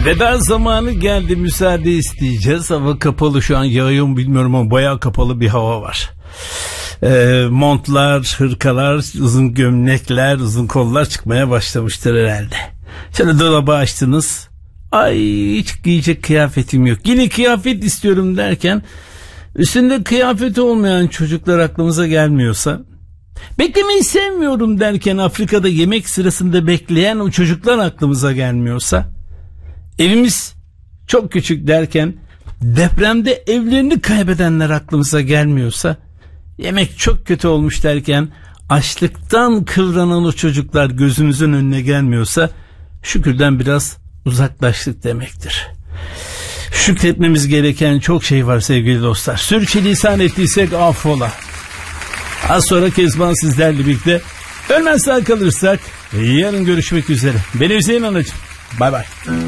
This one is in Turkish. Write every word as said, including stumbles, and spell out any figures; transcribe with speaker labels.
Speaker 1: Veda zamanı geldi, müsaade isteyeceğiz. Hava kapalı, şu an yağıyor mu bilmiyorum ama bayağı kapalı bir hava var. Ee, montlar, hırkalar, uzun gömlekler, uzun kollar çıkmaya başlamıştır herhalde. Şöyle dolabı açtınız. Ay, hiç giyecek kıyafetim yok. Yine kıyafet istiyorum derken üstünde kıyafeti olmayan çocuklar aklımıza gelmiyorsa, beklemeyi sevmiyorum derken Afrika'da yemek sırasında bekleyen o çocuklar aklımıza gelmiyorsa, evimiz çok küçük derken depremde evlerini kaybedenler aklımıza gelmiyorsa, yemek çok kötü olmuş derken açlıktan kıvranan o çocuklar gözünüzün önüne gelmiyorsa, şükürden biraz uzaklaştık demektir. Şükretmemiz gereken çok şey var sevgili dostlar. Sürçülisan ettiysek affola. Az sonra Kezban sizlerle birlikte. Ölmezsen kalırsak yarın görüşmek üzere. Ben Hüseyin Anacığım. Bay bay.